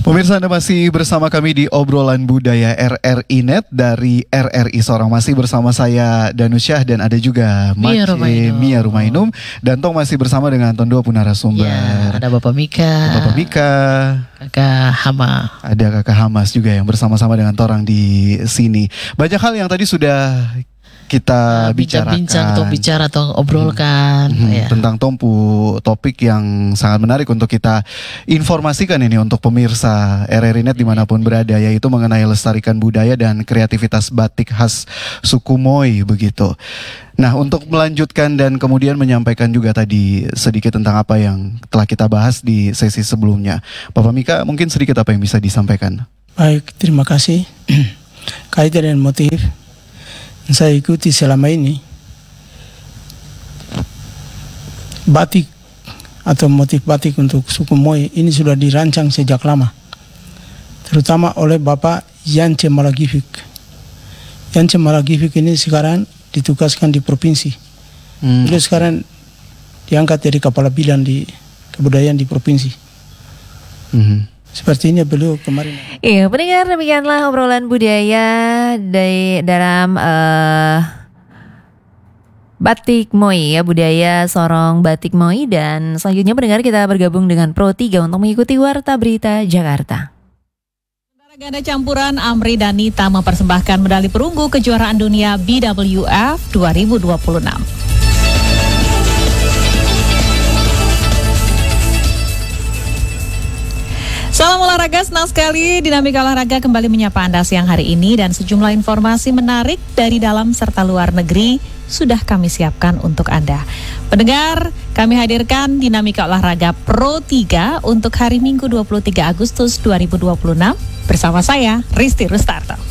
Pemirsa, Anda masih bersama kami di obrolan budaya RRI Net dari RRI Sorong. Masih bersama saya Danusyah dan ada juga Mia Rumainum. Dan Tong masih bersama dengan dua narasumber. Ya, ada Bapak Mika, Kakak Hama. Ada Kakak Hamas juga yang bersama-sama dengan Torang di sini. Banyak hal yang tadi sudah kita bincang atau obrolkan ya. Tentang topik yang sangat menarik untuk kita informasikan ini untuk pemirsa RRI Net dimanapun berada, yaitu mengenai lestarikan budaya dan kreativitas batik khas suku Moi begitu. Nah, untuk melanjutkan dan kemudian menyampaikan juga tadi sedikit tentang apa yang telah kita bahas di sesi sebelumnya, Bapak Mika mungkin sedikit apa yang bisa disampaikan? Baik, terima kasih. Kaitan dengan motif saya ikuti selama ini, batik atau motif batik untuk suku Moi ini sudah dirancang sejak lama, terutama oleh Bapak Yance Malagifik. Yance Malagifik ini sekarang ditugaskan di provinsi. Beliau sekarang diangkat jadi kepala bidang di kebudayaan di provinsi. Sepertinya beliau kemarin. Iya, pendengar, demikianlah obrolan budaya dalam Batik Moi ya, budaya Sorong Batik Moi. Dan selanjutnya pendengar, kita bergabung dengan Pro 3 untuk mengikuti Warta Berita Jakarta. Ganda campuran Amri dan Nita mempersembahkan medali perunggu kejuaraan dunia BWF 2026. Salam olahraga, senang sekali Dinamika Olahraga kembali menyapa Anda siang hari ini, dan sejumlah informasi menarik dari dalam serta luar negeri sudah kami siapkan untuk Anda. Pendengar, kami hadirkan Dinamika Olahraga Pro 3 untuk hari Minggu 23 Agustus 2026 bersama saya, Risti Rustarto.